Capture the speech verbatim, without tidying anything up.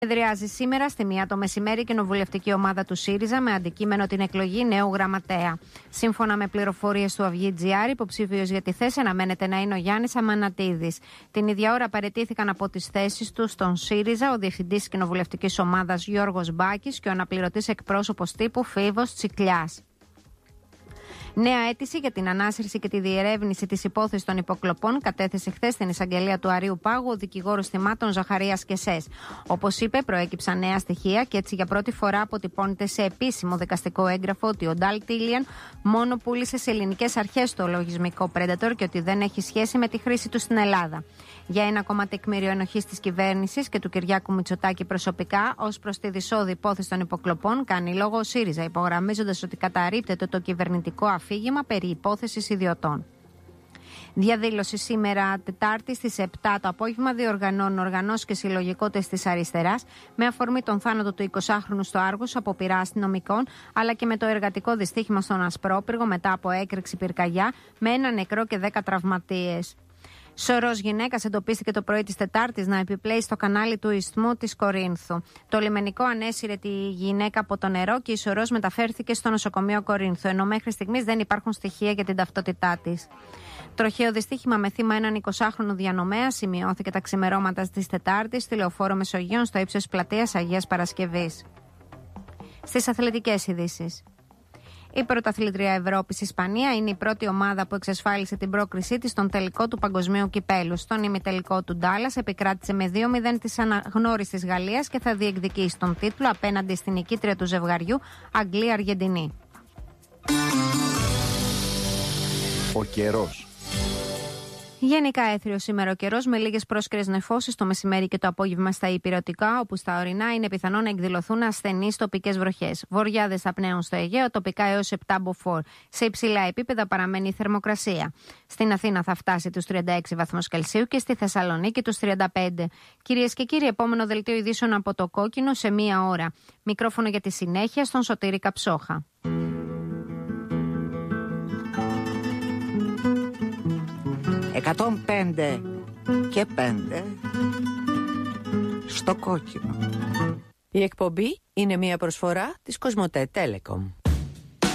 Εδριάζει σήμερα στη μία το μεσημέρι η κοινοβουλευτική ομάδα του ΣΥΡΙΖΑ με αντικείμενο την εκλογή νέου γραμματέα. Σύμφωνα με πληροφορίες του Αυγή τζι άρ, υποψήφιος για τη θέση αναμένεται να είναι ο Γιάννης Αμανατίδης. Την ίδια ώρα παραιτήθηκαν από τις θέσεις του στον ΣΥΡΙΖΑ ο διευθυντής κοινοβουλευτικής ομάδας Γιώργος Μπάκης και ο αναπληρωτής εκπρόσωπος τύπου Φίβος Τσικλιάς. Νέα αίτηση για την ανάσυρση και τη διερεύνηση της υπόθεσης των υποκλοπών κατέθεσε χθες στην εισαγγελία του Αρείου Πάγου ο δικηγόρος θυμάτων Ζαχαρίας Κεσές. Όπως είπε, προέκυψαν νέα στοιχεία και έτσι για πρώτη φορά αποτυπώνεται σε επίσημο δικαστικό έγγραφο ότι ο Ντάλ Τίλιαν μόνο πούλησε σε ελληνικές αρχές το λογισμικό Predator και ότι δεν έχει σχέση με τη χρήση του στην Ελλάδα. Για ένα ακόμα τεκμήριο ενοχής της κυβέρνησης και του Κυριάκου Μητσοτάκη προσωπικά, ως προς τη δυσόδη υπόθεση των υποκλοπών, κάνει λόγο ο ΣΥΡΙΖΑ, υπογραμμίζοντας ότι καταρρίπτεται το κυβερνητικό αφήγημα περί υπόθεσης ιδιωτών. Διαδήλωση σήμερα Τετάρτη στις επτά το απόγευμα διοργανώνουν οργανώσεις και συλλογικότητες της αριστεράς με αφορμή τον θάνατο του εικοσάχρονου στο Άργος από πειρά αστυνομικών, αλλά και με το εργατικό δυστύχημα στον Ασπρόπυργο μετά από έκρηξη πυρκαγιά με ένα νεκρό και δέκα τραυματίες. Σωρός γυναίκας εντοπίστηκε το πρωί της Τετάρτης να επιπλέει στο κανάλι του Ισθμού της Κορίνθου. Το λιμενικό ανέσυρε τη γυναίκα από το νερό και η σωρός μεταφέρθηκε στο νοσοκομείο Κορίνθου, ενώ μέχρι στιγμής δεν υπάρχουν στοιχεία για την ταυτότητά της. Τροχαίο δυστύχημα με θύμα έναν εικοσάχρονο διανομέα σημειώθηκε τα ξημερώματα της Τετάρτης στη Λεωφόρο Μεσογείων στο ύψος πλατείας Αγίας Παρασκευής. Στις αθλητικές ειδήσεις. Η πρωταθλήτρια Ευρώπης Ισπανία είναι η πρώτη ομάδα που εξασφάλισε την πρόκρισή της στον τελικό του Παγκοσμίου Κυπέλου. Στον ημιτελικό του Ντάλλας επικράτησε με δύο μηδέν της αναγνώριστης Γαλλίας και θα διεκδικήσει τον τίτλο απέναντι στην νικήτρια του ζευγαριού Αγγλία-Αργεντινή. Ο καιρός. Γενικά έθριο σήμερα ο καιρός με λίγες πρόσκαιρες νεφώσεις το μεσημέρι και το απόγευμα στα υπηρετικά, όπου στα ορεινά είναι πιθανό να εκδηλωθούν ασθενείς τοπικές βροχές. Βοριάδες θα πνέουν στο Αιγαίο, τοπικά έως επτά μποφόρ. Σε υψηλά επίπεδα παραμένει η θερμοκρασία. Στην Αθήνα θα φτάσει τους τριάντα έξι βαθμούς Κελσίου και στη Θεσσαλονίκη τους τριάντα πέντε. Κυρίες και κύριοι, επόμενο δελτίο ειδήσεων από το Κόκκινο σε μία ώρα. Μικρόφωνο για τη συνέχεια στον Σωτήρη Καψόχα. εκατόν πέντε και πέντε στο Κόκκινο. Η εκπομπή είναι μια προσφορά της Κοσμοτέ Telecom.